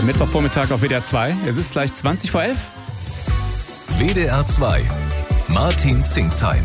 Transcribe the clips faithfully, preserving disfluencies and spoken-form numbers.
Der Mittwochvormittag auf W D R zwei. Es ist gleich zwanzig vor elf. W D R zwei. Martin Zingsheim.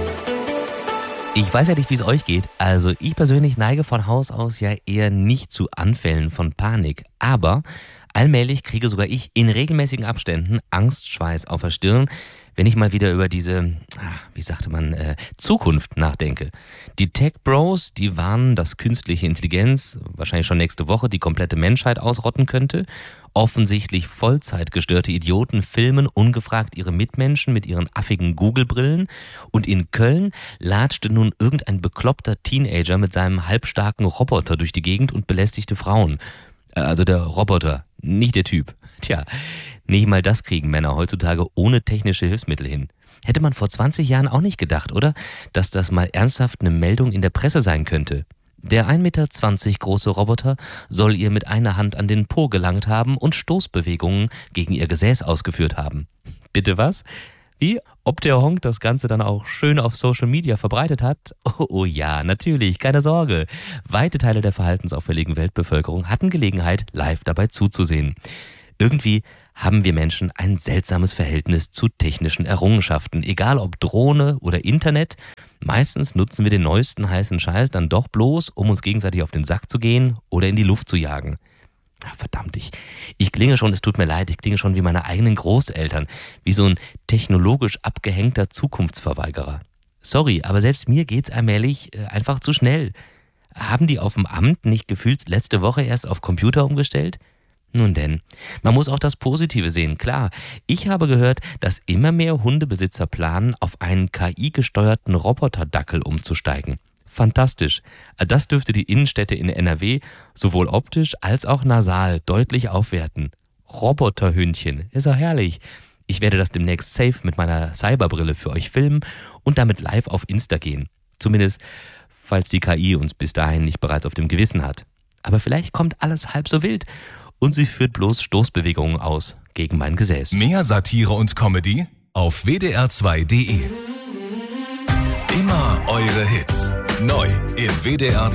Ich weiß ja nicht, wie es euch geht. Also ich persönlich neige von Haus aus ja eher nicht zu Anfällen von Panik. Aber allmählich kriege sogar ich in regelmäßigen Abständen Angstschweiß auf der Stirn, wenn ich mal wieder über diese, wie sagte man, äh, Zukunft nachdenke. Die Tech-Bros, die warnen, dass künstliche Intelligenz wahrscheinlich schon nächste Woche die komplette Menschheit ausrotten könnte. Offensichtlich vollzeitgestörte Idioten filmen ungefragt ihre Mitmenschen mit ihren affigen Google-Brillen. Und in Köln latschte nun irgendein bekloppter Teenager mit seinem halbstarken Roboter durch die Gegend und belästigte Frauen. Also der Roboter, nicht der Typ. Tja, nicht mal das kriegen Männer heutzutage ohne technische Hilfsmittel hin. Hätte man vor zwanzig Jahren auch nicht gedacht, oder? Dass das mal ernsthaft eine Meldung in der Presse sein könnte. Der ein Meter zwanzig große Roboter soll ihr mit einer Hand an den Po gelangt haben und Stoßbewegungen gegen ihr Gesäß ausgeführt haben. Bitte was? Wie? Ob der Honk das Ganze dann auch schön auf Social Media verbreitet hat? Oh, oh ja, natürlich, keine Sorge. Weite Teile der verhaltensauffälligen Weltbevölkerung hatten Gelegenheit, live dabei zuzusehen. Irgendwie haben wir Menschen ein seltsames Verhältnis zu technischen Errungenschaften. Egal ob Drohne oder Internet, meistens nutzen wir den neuesten heißen Scheiß dann doch bloß, um uns gegenseitig auf den Sack zu gehen oder in die Luft zu jagen. Ach, verdammt, ich, ich klinge schon, es tut mir leid, ich klinge schon wie meine eigenen Großeltern, wie so ein technologisch abgehängter Zukunftsverweigerer. Sorry, aber selbst mir geht's allmählich äh, einfach zu schnell. Haben die auf dem Amt nicht gefühlt letzte Woche erst auf Computer umgestellt? Nun denn, man muss auch das Positive sehen. Klar, ich habe gehört, dass immer mehr Hundebesitzer planen, auf einen K I-gesteuerten Roboterdackel umzusteigen. Fantastisch. Das dürfte die Innenstädte in N R W sowohl optisch als auch nasal deutlich aufwerten. Roboterhündchen, ist doch herrlich. Ich werde das demnächst safe mit meiner Cyberbrille für euch filmen und damit live auf Insta gehen. Zumindest, falls die K I uns bis dahin nicht bereits auf dem Gewissen hat. Aber vielleicht kommt alles halb so wild und sie führt bloß Stoßbewegungen aus gegen mein Gesäß. Mehr Satire und Comedy auf w d r zwei punkt d e. Immer eure Hits. Neu im W D R